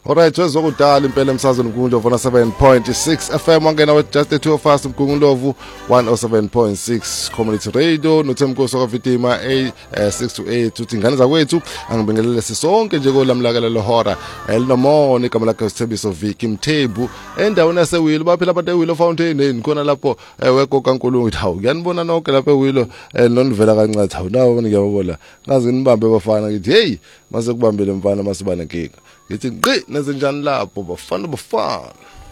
Alright, wezokudala impela emsazweni Mgungundlovu 7.6 FM wangena with just the two of us Mgungundlovu 107.6 Community Radio noThemkosi okaVidima 6 to 8 uthi ingane zakwethu angibingelele sisonke nje kolamlakela lohora elinomona igama lakhe Sithembiso Viki Mthebu endaweni yaseWilo baphila abantu eWilo Fountain khona lapho wegoga nkulunkulu hawu kuyanibona nonke lapha eWilo nonivela kancane hawu nawo ngiyabona ngazi nibambe bafana ngithi hey mase kubambele mfana masibane nkinga ngithi ngqi nezenjani lapho bafana